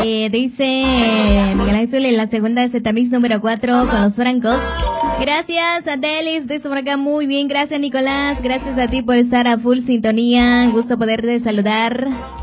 Dice Miguel Ángel en la segunda de Zetamix número 4 con los francos. Gracias a Delis, dice por acá, muy bien, gracias Nicolás, gracias a ti por estar a full sintonía, gusto poderte saludar.